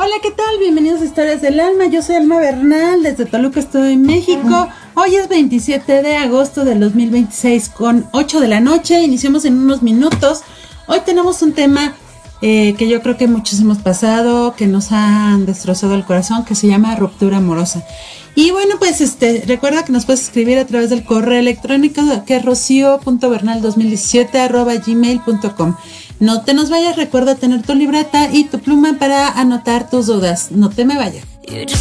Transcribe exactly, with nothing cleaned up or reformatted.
Hola, ¿qué tal? Bienvenidos a Historias del Alma. Yo soy Alma Bernal, desde Toluca, Estado de México. Hoy es veintisiete de agosto del dos mil veintiséis con ocho de la noche. Iniciamos en unos minutos. Hoy tenemos un tema eh, que yo creo que muchos hemos pasado, que nos han destrozado el corazón, que se llama ruptura amorosa. Y bueno, pues este recuerda que nos puedes escribir a través del correo electrónico que es rocio punto bernal dos mil diecisiete arroba gmail punto com. No te nos vayas, recuerda tener tu libreta y tu pluma para anotar tus dudas. No te me vayas.